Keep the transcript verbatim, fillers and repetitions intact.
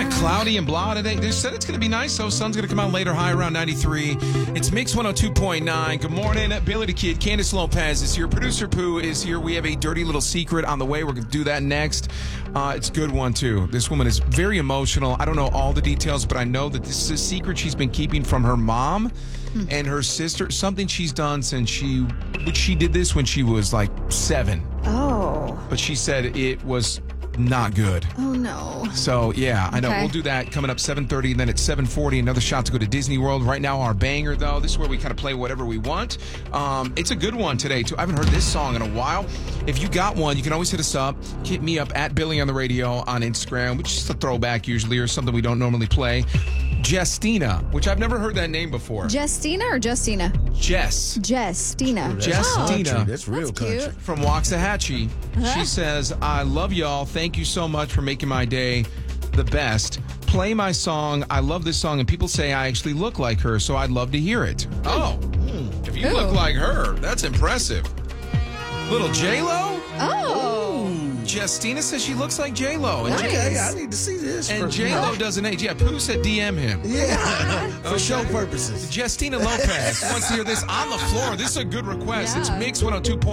Cloudy and blah today. They said it's going to be nice, though. Sun's going to come out later, high around ninety-three. It's Mix one oh two point nine. Good morning. Billy the Kid. Candace Lopez is here. Producer Pooh is here. We have a dirty little secret on the way. We're going to do that next. Uh, it's a good one, too. This woman is very emotional. I don't know all the details, but I know that this is a secret she's been keeping from her mom hmm. and her sister. Something she's done since she, she did this when she was like seven. Oh. But she said it was not good. Oh, no. So, yeah, I know. Okay. We'll do that coming up seven thirty, and then at seven forty, another shot to go to Disney World. Right now, our banger, though, this is where we kind of play whatever we want. Um, it's a good one today, too. I haven't heard this song in a while. If you got one, you can always hit us up. Hit me up at Billy on the Radio on Instagram, which is a throwback usually or something we don't normally play. Justina, which I've never heard that name before. Justina or Justina? Jess. Justina. Justina. Oh, that's real That's country. cute. From Waxahachie. Uh-huh. She says, I love y'all. Thank you so much for making my day the best. Play my song. I love this song, and people say I actually look like her, so I'd love to hear it. Oh, if you Ooh. look like her, that's impressive. Little J-Lo? Oh. Justina says she looks like J-Lo. And, Nice. Okay, I need to see this. and first. J-Lo doesn't age. Yeah, Pooh said D M him. Yeah, for Okay. show purposes. Justina Lopez wants to hear this on the floor. This is a good request. Yeah. It's Mix one oh two point nine.